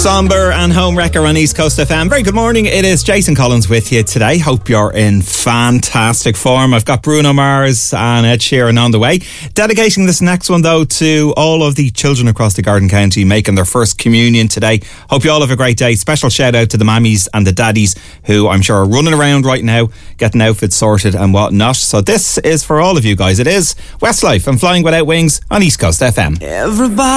Somber and Homewrecker on East Coast FM. Very good morning. It is Jason Collins with you today. Hope you're in fantastic form. I've got Bruno Mars and Ed Sheeran on the way. Dedicating this next one though to all of the children across the Garden County making their first communion today. Hope you all have a great day. Special shout out to the mammies and the daddies who I'm sure are running around right now getting outfits sorted and whatnot. So this is for all of you guys. It is Westlife and Flying Without Wings on East Coast FM. Everybody